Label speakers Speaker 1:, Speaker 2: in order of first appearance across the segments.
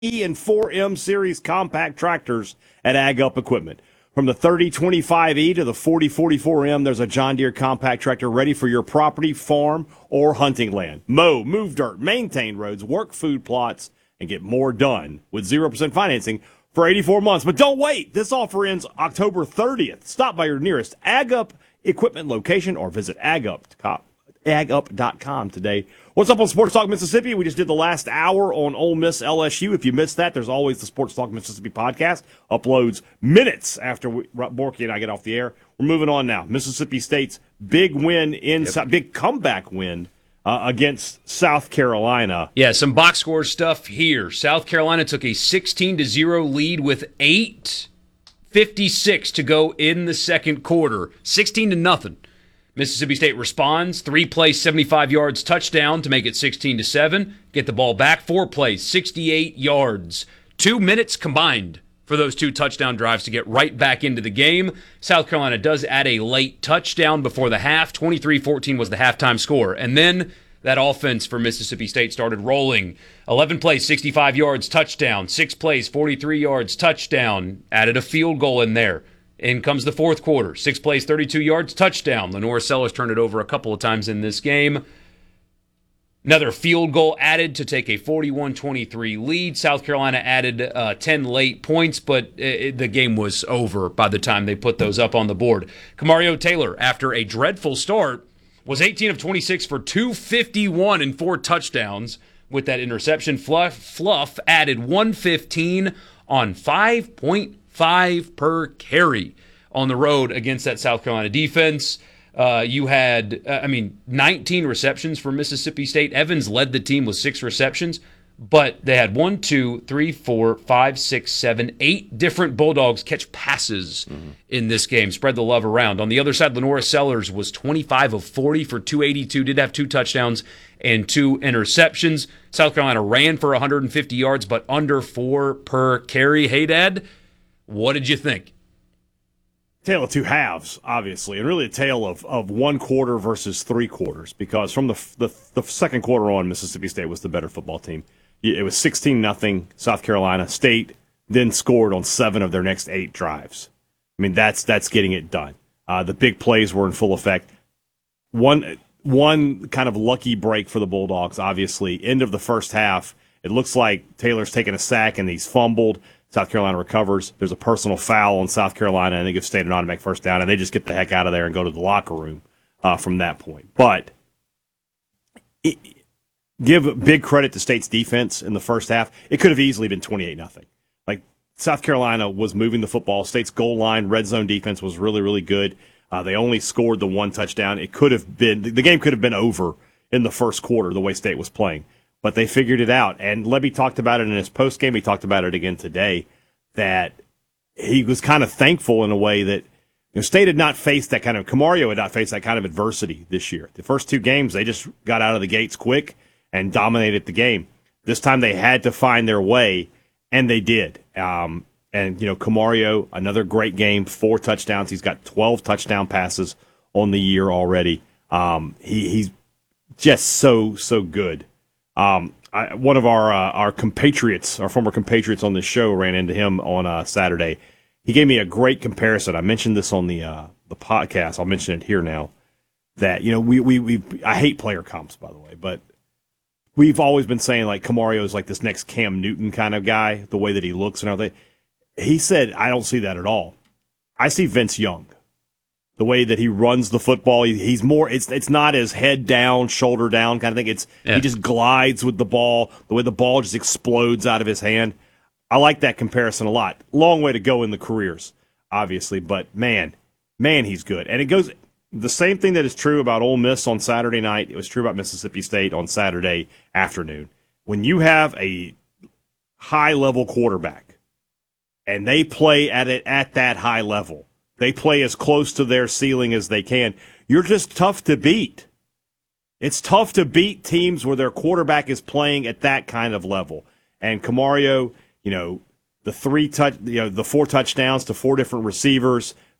Speaker 1: E and 4M series compact tractors at Ag Up Equipment. From the 3025E to the 4044M, there's a John Deere compact tractor ready for your property, farm, or hunting land. Mow, move dirt, maintain roads, work food plots, and get more done with 0% financing for 84 months. But don't wait. This offer ends October 30th. Stop by your nearest Ag Up Equipment location or visit agup.com today. What's up on Sports Talk Mississippi? We just did the last hour on Ole Miss LSU. If you missed that, there's always the Sports Talk Mississippi podcast. Uploads minutes after Borky and I get off the air. We're moving on now. Mississippi State's big win big comeback win against South Carolina.
Speaker 2: Yeah, some box score stuff here. South Carolina took a 16-0 lead with 8:56 to go in the second quarter. 16-0. Mississippi State responds, 3 plays, 75 yards, touchdown to make it 16-7. Get the ball back, 4 plays, 68 yards. 2 minutes combined for those 2 touchdown drives to get right back into the game. South Carolina does add a late touchdown before the half. 23-14 was the halftime score. And then that offense for Mississippi State started rolling. 11 plays, 65 yards, touchdown. 6 plays, 43 yards, touchdown. Added a field goal in there. In comes the fourth quarter. 6 plays, 32 yards, touchdown. Lenore Sellers turned it over a couple of times in this game. Another field goal added to take a 41-23 lead. South Carolina added 10 late points, but the game was over by the time they put those up on the board. Kamario Taylor, after a dreadful start, was 18 of 26 for 251 and 4 touchdowns with that interception. Fluff added 115 on 5.5 per carry on the road against that South Carolina defense. You had, 19 receptions for Mississippi State. Evans led the team with 6 receptions, but they had 8 different Bulldogs catch passes in this game. Spread the love around. On the other side, Lenora Sellers was 25 of 40 for 282, did have 2 touchdowns and 2 interceptions. South Carolina ran for 150 yards, but under 4 per carry. Hey, Dad, what did you think?
Speaker 1: Tale of 2 halves, obviously, and really a tale of 1 quarter versus 3 quarters, because from the second quarter on, Mississippi State was the better football team. It was 16-0 South Carolina. State then scored on 7 of their next 8 drives. I mean, that's getting it done. The big plays were in full effect. One kind of lucky break for the Bulldogs, obviously. End of the first half, it looks like Taylor's taken a sack and he's fumbled. South Carolina recovers. There's a personal foul on South Carolina, and they give State an automatic first down, and they just get the heck out of there and go to the locker room from that point. But give big credit to State's defense in the first half. It could have easily been 28-0. Like, South Carolina was moving the football. State's goal line, red zone defense was really, really good. They only scored the 1 touchdown. It could have been – the game could have been over in the first quarter the way State was playing. But they figured it out. And Lebby talked about it in his postgame. He talked about it again today, that he was kind of thankful in a way that State had not faced that kind of – Camario had not faced that kind of adversity this year. The first 2 games, they just got out of the gates quick and dominated the game. This time they had to find their way, and they did. Camario, another great game, 4 touchdowns. He's got 12 touchdown passes on the year already. He's just so good. One of our compatriots, our former compatriots on this show, ran into him on Saturday. He gave me a great comparison. I mentioned this on the podcast. I'll mention it here now. That I hate player comps, by the way, but we've always been saying like Camario is like this next Cam Newton kind of guy, the way that he looks and everything. He said, I don't see that at all. I see Vince Young. The way that he runs the football, he's more. It's not as head down, shoulder down kind of thing. He just glides with the ball. The way the ball just explodes out of his hand. I like that comparison a lot. Long way to go in the careers, obviously, but man, he's good. And it goes the same thing that is true about Ole Miss on Saturday night. It was true about Mississippi State on Saturday afternoon. When you have a high level quarterback and they play at that high level. They play as close to their ceiling as they can. You're just tough to beat. It's tough to beat teams where their quarterback is playing at that kind of level. And Camario, the 4 touchdowns to 4 different receivers,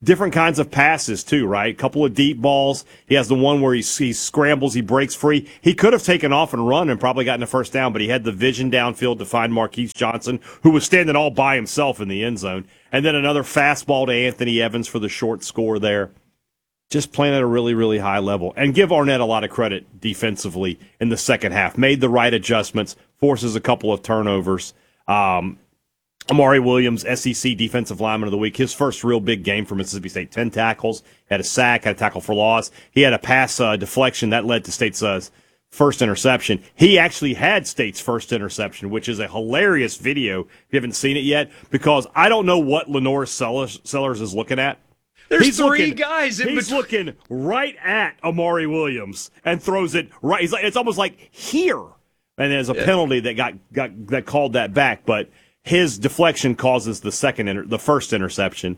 Speaker 1: different kinds of passes too, right? A couple of deep balls. He has the one where he scrambles, he breaks free. He could have taken off and run and probably gotten a first down, but he had the vision downfield to find Marquise Johnson, who was standing all by himself in the end zone. And then another fastball to Anthony Evans for the short score there. Just playing at a really, really high level. And give Arnett a lot of credit defensively in the second half. Made the right adjustments, forces a couple of turnovers. Amari Williams, SEC Defensive Lineman of the Week, his first real big game for Mississippi State. 10 tackles, had a sack, had a tackle for loss. He had a pass deflection that led to State's first interception. He actually had State's first interception, which is a hilarious video if you haven't seen it yet, because I don't know what Lenore Sellers is looking at.
Speaker 2: There's three guys in
Speaker 1: He's
Speaker 2: between.
Speaker 1: looking right at Amari Williams and throws it right. He's like, it's almost like here. And there's a penalty that called that back, but his deflection causes the first interception.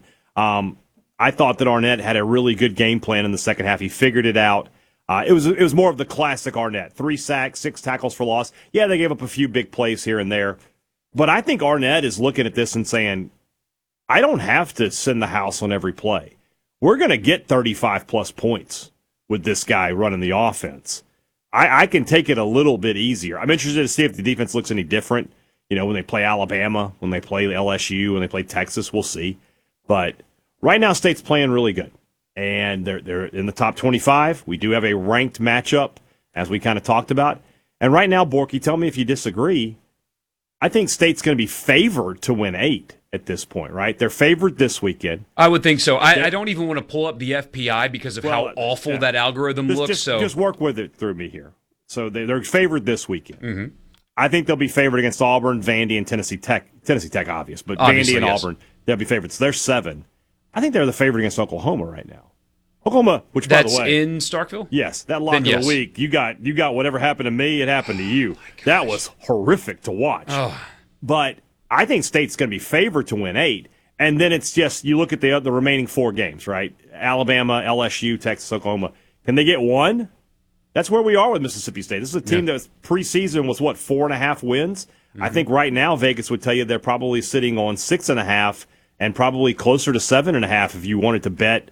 Speaker 1: I thought that Arnett had a really good game plan in the second half. He figured it out. It was more of the classic Arnett. 3 sacks, 6 tackles for loss. Yeah, they gave up a few big plays here and there. But I think Arnett is looking at this and saying, I don't have to send the house on every play. We're going to get 35-plus points with this guy running the offense. I can take it a little bit easier. I'm interested to see if the defense looks any different. You know, when they play Alabama, when they play LSU, when they play Texas, we'll see. But right now, State's playing really good. And they're in the top 25. We do have a ranked matchup, as we kind of talked about. And right now, Borky, tell me if you disagree. I think State's going to be favored to win 8 at this point, right? They're favored this weekend.
Speaker 2: I would think so. I don't even want to pull up the FPI because of how awful that algorithm looks.
Speaker 1: Just work with it through me here. So they're favored this weekend.
Speaker 2: Mm-hmm.
Speaker 1: I think they'll be favored against Auburn, Vandy, and Tennessee Tech. Tennessee Tech, obvious, but
Speaker 2: Obviously,
Speaker 1: Vandy and
Speaker 2: yes.
Speaker 1: Auburn, they'll be favored. So they're 7. I think they're the favorite against Oklahoma right now. Oklahoma, which by the way,
Speaker 2: that's in Starkville.
Speaker 1: Yes, that lock of the week. You got whatever happened to me, it happened to you. That was horrific to watch.
Speaker 2: Oh.
Speaker 1: But I think State's going to be favored to win 8, and then it's just you look at the remaining 4 games, right? Alabama, LSU, Texas, Oklahoma. Can they get 1? That's where we are with Mississippi State. This is a team that preseason was, 4.5 wins? Mm-hmm. I think right now Vegas would tell you they're probably sitting on 6.5 and probably closer to 7.5 if you wanted to bet,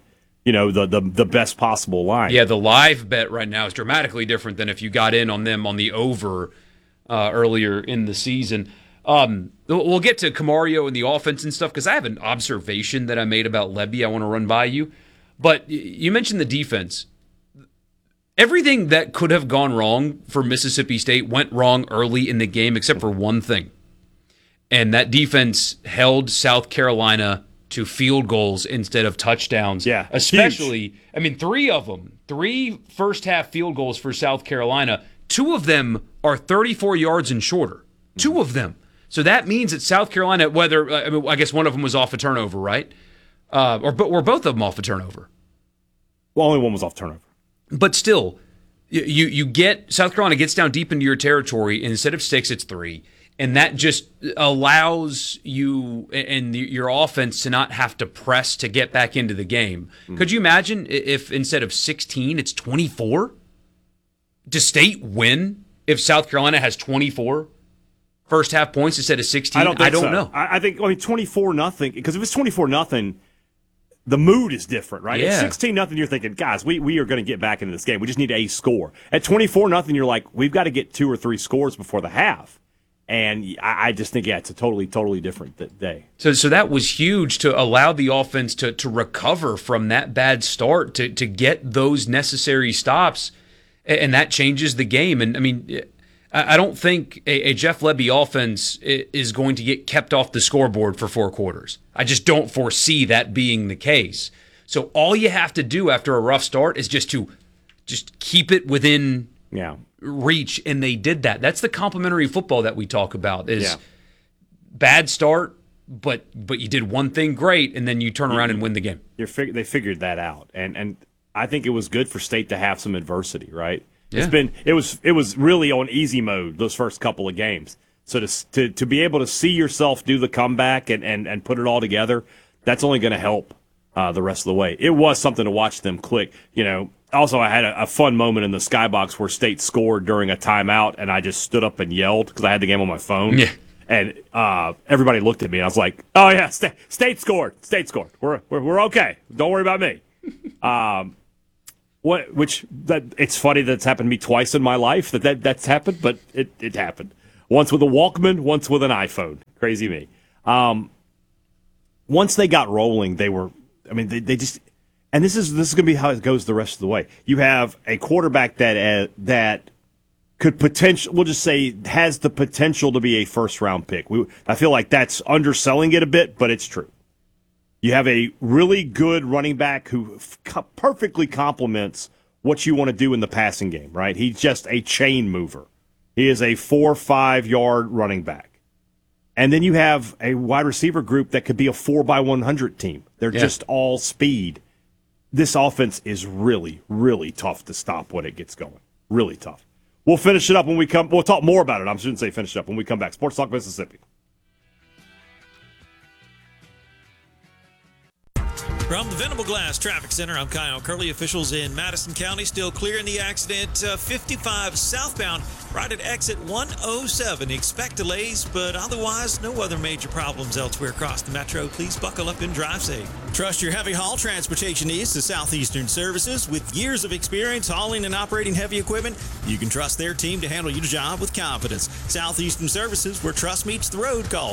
Speaker 1: the best possible line.
Speaker 2: Yeah, the live bet right now is dramatically different than if you got in on them on the over earlier in the season. We'll get to Camario and the offense and stuff because I have an observation that I made about Lebby I want to run by you. But you mentioned the defense. Everything that could have gone wrong for Mississippi State went wrong early in the game except for one thing. And that defense held South Carolina to field goals instead of touchdowns.
Speaker 1: Yeah,
Speaker 2: especially, huge. 3 of them. 3 first-half field goals for South Carolina. 2 of them are 34 yards and shorter. 2 of them. So that means that South Carolina, I guess one of them was off a turnover, right? Or were both of them off a turnover?
Speaker 1: Well, only one was off turnover.
Speaker 2: But still, you get South Carolina gets down deep into your territory, and instead of 6, it's 3. And that just allows you and your offense to not have to press to get back into the game. Mm. Could you imagine if instead of 16, it's 24? Does State win if South Carolina has 24 first half points instead of 16?
Speaker 1: I don't
Speaker 2: so.
Speaker 1: know. I think 24-0, because if it's 24-0, the mood is different, right?
Speaker 2: Yeah.
Speaker 1: At 16-0, you're thinking, guys, we are going to get back into this game. We just need a score. At 24-0, you're like, we've got to get 2 or 3 scores before the half. And I just think, it's a totally, totally different day.
Speaker 2: So that was huge to allow the offense to recover from that bad start, to get those necessary stops, and that changes the game. And, I don't think a Jeff Lebby offense is going to get kept off the scoreboard for 4 quarters. I just don't foresee that being the case. So all you have to do after a rough start is just keep it within reach, and they did that. That's the complimentary football that we talk about. Bad start, but you did one thing great, and then you turn around and win the game.
Speaker 1: They figured that out, and I think it was good for State to have some adversity, right?
Speaker 2: Yeah.
Speaker 1: It was really on easy mode those first couple of games. So to be able to see yourself do the comeback and put it all together, that's only going to help the rest of the way. It was something to watch them click. Also, I had a fun moment in the skybox where State scored during a timeout, and I just stood up and yelled because I had the game on my phone.
Speaker 2: Yeah.
Speaker 1: And everybody looked at me, and I was like, "Oh yeah, State scored. State scored. We're okay. Don't worry about me." It's funny that it's happened to me twice in my life that's happened, but it happened. Once with a Walkman, once with an iPhone. Crazy me. Once they got rolling, they just, and this is going to be how it goes the rest of the way. You have a quarterback that could we'll just say has the potential to be a first round pick. I feel like that's underselling it a bit, but it's true. You have a really good running back who perfectly complements what you want to do in the passing game, right? He's just a chain mover. He is a 4 or 5 yard running back. And then you have a wide receiver group that could be a 4x100 team. They're just all speed. This offense is really, really tough to stop when it gets going. Really tough. We'll finish it up when we come. We'll talk more about it. I shouldn't say finish it up when we come back. Sports Talk Mississippi.
Speaker 3: From the Venable Glass Traffic Center, I'm Kyle Curley. Officials in Madison County still clearing the accident 55 southbound right at exit 107. Expect delays, but otherwise no other major problems elsewhere across the metro. Please buckle up and drive safe. Trust your heavy haul transportation needs to Southeastern Services. With years of experience hauling and operating heavy equipment, you can trust their team to handle your job with confidence. Southeastern Services, where trust meets the road. Call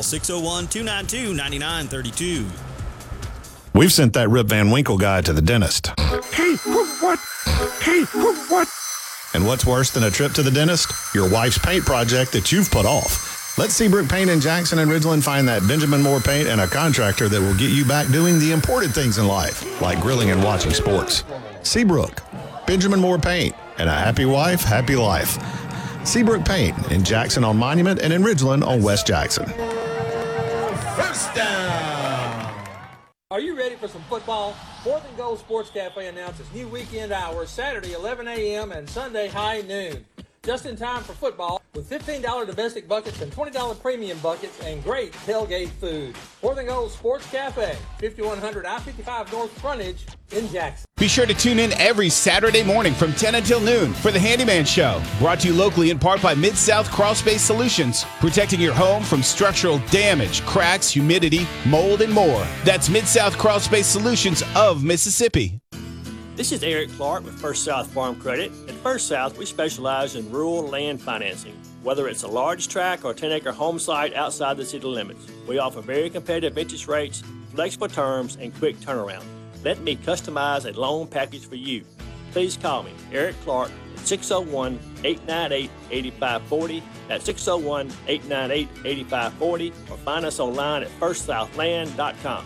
Speaker 3: 601-292-9932.
Speaker 4: We've sent that Rip Van Winkle guy to the dentist.
Speaker 5: Hey, what? Hey, what?
Speaker 4: And what's worse than a trip to the dentist? Your wife's paint project that you've put off. Let Seabrook Paint in Jackson and Ridgeland find that Benjamin Moore paint and a contractor that will get you back doing the important things in life, like grilling and watching sports. Seabrook, Benjamin Moore Paint, and a happy wife, happy life. Seabrook Paint in Jackson on Monument and in Ridgeland on West Jackson.
Speaker 6: First down. Are you ready for some football? Fourth and Goal Sports Cafe announces new weekend hours, Saturday 11 a.m. and Sunday high noon. Just in time for football with $15 domestic buckets and $20 premium buckets and great tailgate food. Fourth and Goal Sports Cafe, 5100 I-55 North Frontage in Jackson.
Speaker 7: Be sure to tune in every Saturday morning from 10 until noon for The Handyman Show. Brought to you locally in part by Mid-South Crawlspace Solutions. Protecting your home from structural damage, cracks, humidity, mold, and more. That's Mid-South Crawlspace Solutions of Mississippi.
Speaker 8: This is Eric Clark with First South Farm Credit. At First South, we specialize in rural land financing. Whether it's a large tract or 10-acre home site outside the city limits, we offer very competitive interest rates, flexible terms, and quick turnaround. Let me customize a loan package for you. Please call me, Eric Clark, at 601-898-8540. That's 601-898-8540, or find us online at firstsouthland.com.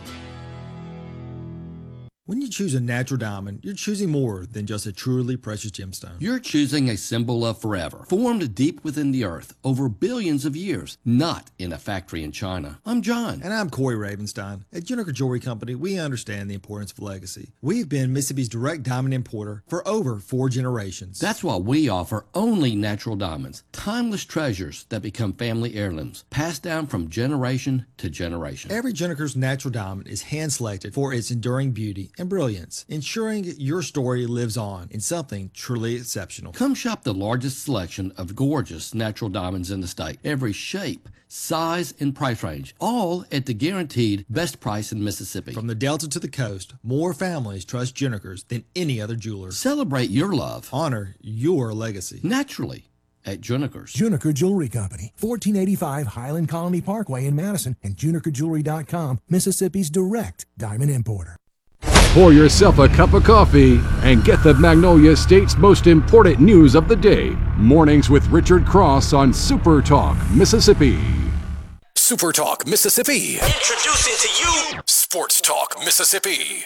Speaker 9: When you choose a natural diamond, you're choosing more than just a truly precious gemstone.
Speaker 10: You're choosing a symbol of forever, formed deep within the earth over billions of years, not in a factory in China. I'm John.
Speaker 9: And I'm Corey Ravenstein. At Juniker Jewelry Company, we understand the importance of legacy. We've been Mississippi's direct diamond importer for over 4 generations.
Speaker 10: That's why we offer only natural diamonds, timeless treasures that become family heirlooms, passed down from generation to generation.
Speaker 9: Every Juniker's natural diamond is hand-selected for its enduring beauty and brilliance, ensuring your story lives on in something truly exceptional.
Speaker 10: Come shop the largest selection of gorgeous natural diamonds in the state. Every shape, size, and price range, all at the guaranteed best price in Mississippi.
Speaker 9: From the Delta to the coast, more families trust Junikers than any other jeweler.
Speaker 10: Celebrate your love.
Speaker 9: Honor your legacy.
Speaker 10: Naturally. At Juniker's.
Speaker 5: Juniker Jewelry Company, 1485 Highland Colony Parkway in Madison, and JunikerJewelry.com, Mississippi's direct diamond importer.
Speaker 11: Pour yourself a cup of coffee and get the Magnolia State's most important news of the day. Mornings with Richard Cross on Super Talk, Mississippi.
Speaker 12: Super Talk, Mississippi.
Speaker 6: Introducing to you
Speaker 12: Sports Talk, Mississippi.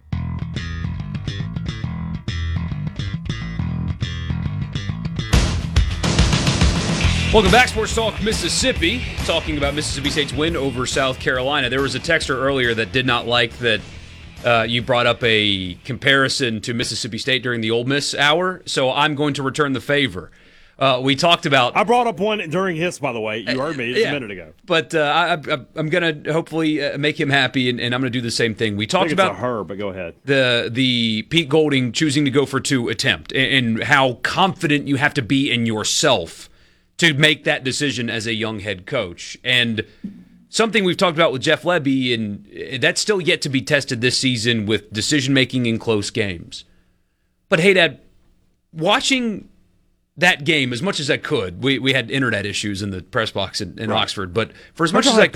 Speaker 2: Welcome back, Sports Talk Mississippi. Talking about Mississippi State's win over South Carolina. There was a texter earlier that did not like that you brought up a comparison to Mississippi State during the Ole Miss hour, so I'm going to return the favor. We talked about...
Speaker 1: I brought up one during his, by the way. You heard me just a minute ago.
Speaker 2: But I'm going to hopefully make him happy, and I'm going to do the same thing. We talked about
Speaker 1: her, but go ahead.
Speaker 2: The Pete Golding choosing to go for 2 attempt and how confident you have to be in yourself to make that decision as a young head coach. And something we've talked about with Jeff Lebby, and that's still yet to be tested this season with decision-making in close games. But, hey, Dad, watching that game as much as I could, we had internet issues in the press box in Oxford, but for as much as I